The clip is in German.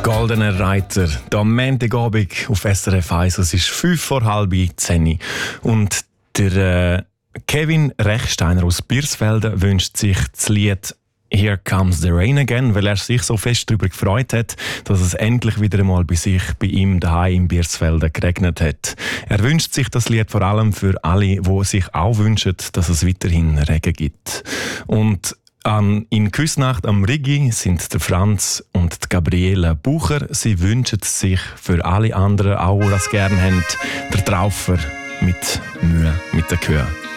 Goldener Reiter, der Montagabend auf SRF 1. Es ist 5:30. Und der Kevin Rechsteiner aus Birsfelden wünscht sich das Lied «Here Comes the Rain Again», weil er sich so fest darüber gefreut hat, dass es endlich wieder einmal bei ihm daheim in Birsfelden geregnet hat. Er wünscht sich das Lied vor allem für alle, die sich auch wünschen, dass es weiterhin Regen gibt. Und in Küsnacht am Rigi sind der Franz und die Gabriele Bucher. Sie wünschen sich für alle anderen auch, die das gerne haben, der Traufer mit Mühe mit der Kühe.